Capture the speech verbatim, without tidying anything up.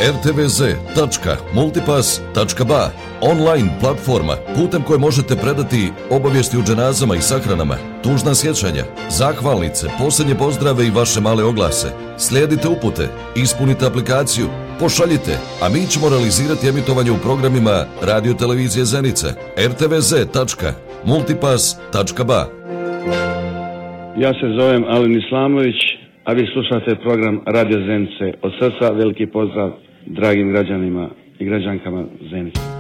er te ve ze tačka multipass tačka ba, online platforma putem koje možete predati obavijesti o dženazama i sahranama, tužna sjećanja, zahvalnice, posljednje pozdrave i vaše male oglase. Slijedite upute, ispunite aplikaciju, pošaljite, a mi ćemo realizirati emitovanje u programima Radio Televizije Zenica. er te ve ze tačka multipass tačka ba. Ja se zovem Alen Islamović, a vi slušate program Radio Zenice. Od srca veliki pozdrav dragim građanima i građankama Zenice.